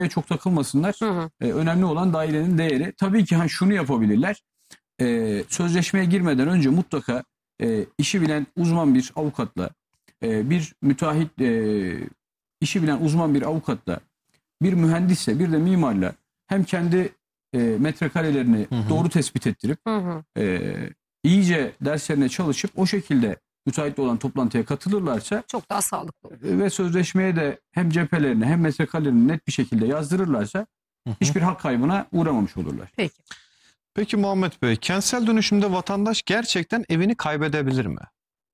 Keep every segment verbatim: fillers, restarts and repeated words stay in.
çok takılmasınlar. Hı hı. E, önemli olan dairenin değeri. Tabii ki hani şunu yapabilirler. E, sözleşmeye girmeden önce mutlaka e, işi bilen uzman bir avukatla, e, bir müteahhit, e, işi bilen uzman bir avukatla, bir mühendisse, bir de mimarla hem kendi e, metrekarelerini Hı hı. doğru tespit ettirip Hı hı. e, iyice derslerine çalışıp o şekilde müteahhitle olan toplantıya katılırlarsa Çok daha sağlıklı olur. ve sözleşmeye de hem cephelerini hem metrekarelerini net bir şekilde yazdırırlarsa Hı hı. hiçbir hak kaybına uğramamış olurlar. Peki. Peki Muhammed Bey, kentsel dönüşümde vatandaş gerçekten evini kaybedebilir mi?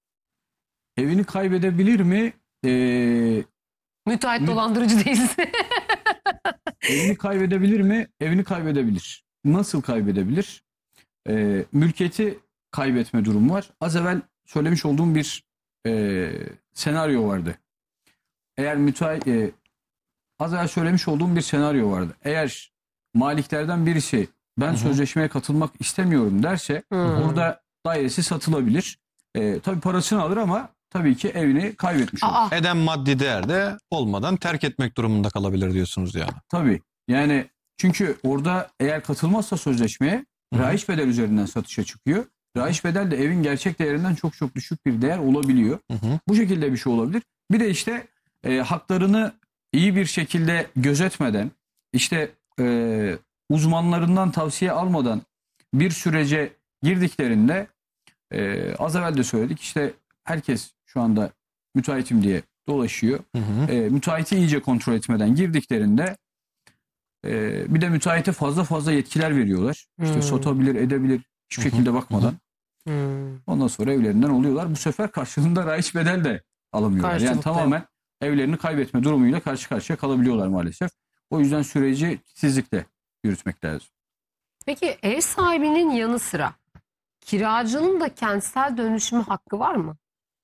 Evini kaybedebilir mi? Ee, Müteahhit Mü- dolandırıcı değilse. evini kaybedebilir mi? Evini kaybedebilir. Nasıl kaybedebilir? Ee, mülkiyeti kaybetme durumu var. Az evvel söylemiş olduğum bir e, senaryo vardı. Eğer müteahhit e, az evvel söylemiş olduğum bir senaryo vardı. Eğer maliklerden birisi ben Hı hı. sözleşmeye katılmak istemiyorum derse Hmm. orada dairesi satılabilir. Ee, tabii parasını alır ama tabii ki evini kaybetmiş olur. Aa, Eden maddi değerde olmadan terk etmek durumunda kalabilir diyorsunuz yani. Tabii. Yani çünkü orada eğer katılmazsa sözleşmeye Hı hı. raiç bedel üzerinden satışa çıkıyor. Raiç bedel de evin gerçek değerinden çok çok düşük bir değer olabiliyor. Hı hı. Bu şekilde bir şey olabilir. Bir de işte e, haklarını iyi bir şekilde gözetmeden, işte e, uzmanlarından tavsiye almadan bir sürece girdiklerinde e, az evvel de söyledik, işte herkes şu anda müteahhitim diye dolaşıyor. Hı hı. E, müteahhiti iyice kontrol etmeden girdiklerinde e, bir de müteahhite fazla fazla yetkiler veriyorlar. İşte Hmm. satabilir, edebilir hiçbir Hı hı. şekilde bakmadan. hmm. Ondan sonra evlerinden oluyorlar. Bu sefer karşılığında raiç bedel de alamıyorlar. Yani Karşılıklı. tamamen evlerini kaybetme durumuyla karşı karşıya kalabiliyorlar maalesef. O yüzden süreci titizlikle yürütmek lazım. Peki ev sahibinin yanı sıra kiracının da kentsel dönüşüm hakkı var mı?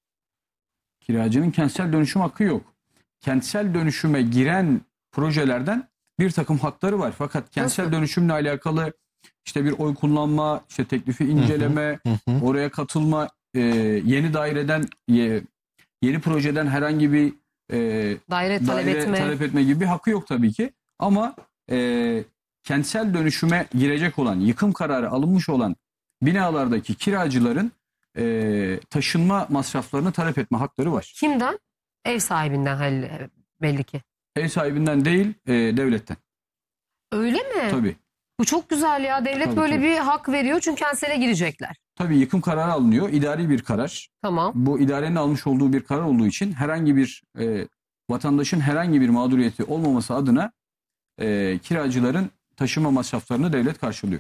Kiracının kentsel dönüşüm hakkı yok. Kentsel dönüşüme giren projelerden bir takım hakları var. Fakat kentsel Nasıl? dönüşümle alakalı işte bir oy kullanma, işte teklifi inceleme, Hı hı. oraya katılma, e, yeni daireden, e, yeni projeden herhangi bir e, Daire talep daire etme. talep etme gibi bir hakkı yok tabii ki. Ama e, kentsel dönüşüme girecek olan, yıkım kararı alınmış olan binalardaki kiracıların e, taşınma masraflarını talep etme hakları var. Kimden? Ev sahibinden hal- belli ki. Ev sahibinden değil, e, devletten. Öyle mi? Tabii. Bu çok güzel ya. Devlet Tabii, böyle tabii. bir hak veriyor çünkü kensele girecekler. Tabii yıkım kararı alınıyor. İdari bir karar. Tamam. Bu idarenin almış olduğu bir karar olduğu için herhangi bir e, vatandaşın herhangi bir mağduriyeti olmaması adına e, kiracıların taşıma masraflarını devlet karşılıyor.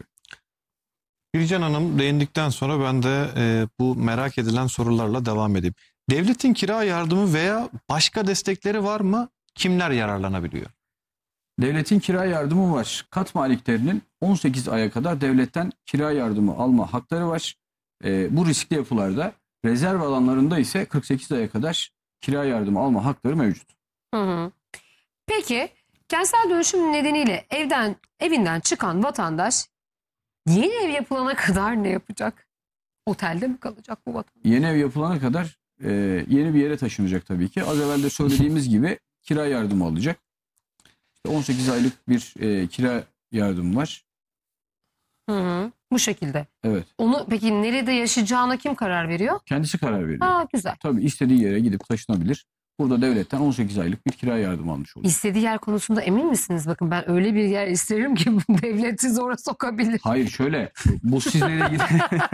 Bircan Hanım değindikten sonra ben de e, bu merak edilen sorularla devam edeyim. Devletin kira yardımı veya başka destekleri var mı? Kimler yararlanabiliyor? Devletin kira yardımı var. Kat maliklerinin on sekiz aya kadar devletten kira yardımı alma hakları var. E, bu riskli yapılarda, rezerv alanlarında ise kırk sekiz aya kadar kira yardımı alma hakları mevcut. Hı hı. Peki kentsel dönüşüm nedeniyle evden evinden çıkan vatandaş yeni ev yapılana kadar ne yapacak? Otelde mi kalacak bu vatandaş? Yeni ev yapılana kadar e, yeni bir yere taşınacak tabii ki. Az evvel de söylediğimiz gibi kira yardımı alacak. İşte on sekiz aylık bir e, kira yardımı var. Hı hı. Bu şekilde. Evet. Onu peki nerede yaşayacağına kim karar veriyor? Kendisi karar veriyor. Aa, güzel. Tabii istediği yere gidip taşınabilir. Burada devletten on sekiz aylık bir kira yardımı almış olur. İstediği yer konusunda emin misiniz? Bakın ben öyle bir yer isterim ki bu devleti zora sokabilir. Hayır şöyle, bu sizlere ilgili...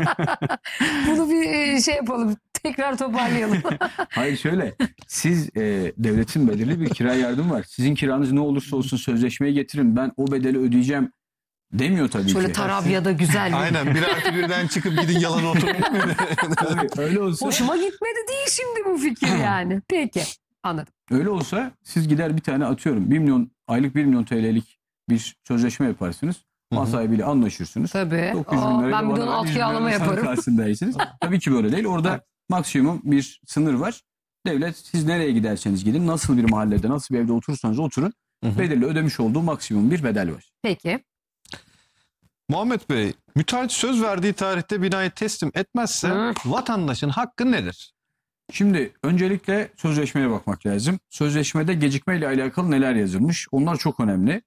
Bunu bir e, şey yapalım. Tekrar toparlayalım. Hayır şöyle, siz e, devletin belirli bir kira yardımı var. Sizin kiranız ne olursa olsun sözleşmeye getirin, ben o bedeli ödeyeceğim demiyor tabii Şöyle ki. Tarabya'da güzel bir. Aynen, bir artı birden çıkıp gidin yalan oturun. Tabii, öyle olsa, Hoşuma gitmedi değil şimdi bu fikir yani. Peki anladım. öyle olsa siz gider bir tane atıyorum bir milyon aylık bir milyon T L'lik bir sözleşme yaparsınız. Mal sahibiyle anlaşırsınız. Tabii. dokuz bin Aa, lirayla ben bir de bana onu alt yüz bin kiralama lira yaparım. karşısındaysınız. Tabii ki böyle değil. Orada maksimum bir sınır var. Devlet siz nereye giderseniz gidin, nasıl bir mahallede, nasıl bir evde oturursanız oturun, Hı hı. belirli ödemiş olduğu maksimum bir bedel var. Peki. Muhammed Bey, müteahhit söz verdiği tarihte binayı teslim etmezse Hı. vatandaşın hakkı nedir? Şimdi öncelikle sözleşmeye bakmak lazım. Sözleşmede gecikmeyle alakalı neler yazılmış? Onlar çok önemli.